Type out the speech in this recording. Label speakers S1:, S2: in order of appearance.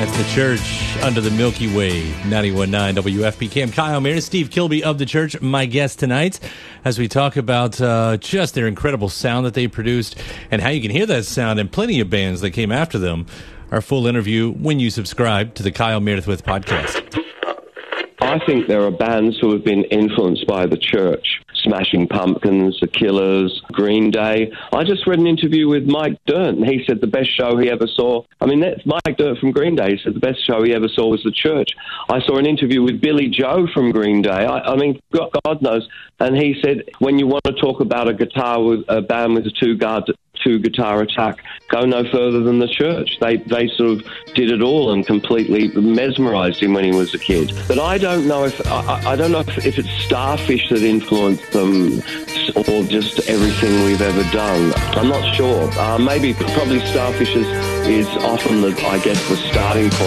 S1: That's the Church under the Milky Way, 91.9 WFPK. I'm Kyle Mayer, Steve Kilby of the Church, my guest tonight, as we talk about just their incredible sound that they produced and how you can hear that sound in plenty of bands that came after them. Our full interview when you subscribe to the Kyle Meredith podcast.
S2: I think there are bands who have been influenced by the Church. Smashing Pumpkins, The Killers, Green Day. I just read an interview with Mike Dirnt, and he said the best show he ever saw. I mean, that's Mike Dirnt from Green Day. He said the best show he ever saw was The Church. I saw an interview with Billy Joe from Green Day. I mean, God knows. And he said, when you want to talk about a band with a two-guitar attack, go no further than The Church. They sort of did it all and completely mesmerized him when he was a kid. But I don't know if it's Starfish that influenced them or just everything we've ever done. I'm not sure. Probably Starfish is often the starting point.